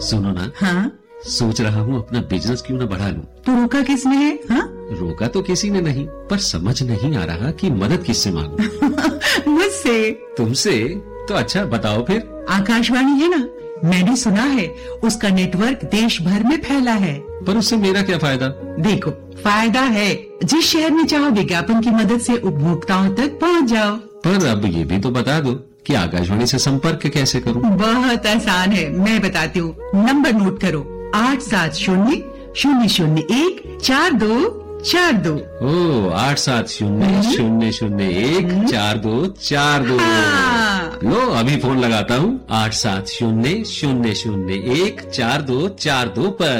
सुनो ना, हाँ? सोच रहा हूँ अपना बिजनेस क्यों ना बढ़ा लूं। तो रोका किसने है? हाँ? रोका तो किसी ने नहीं, पर समझ नहीं आ रहा कि मदद किससे मांगूं। मुझसे। तुमसे? तो अच्छा बताओ फिर। आकाशवाणी है ना, मैंने सुना है उसका नेटवर्क देश भर में फैला है। पर उससे मेरा क्या फायदा? देखो, फायदा है। जिस शहर में चाहो विज्ञापन की मदद से उपभोक्ताओं तक पहुंच जाओ। पर अब ये भी तो बता दो कि आकाशवाणी से संपर्क कैसे करूं? बहुत आसान है, मैं बताती हूँ। नंबर नोट करो, 870-001-4242। ओ 870-001-4242। हाँ। लो अभी फोन लगाता हूँ 870-001-4242 पर।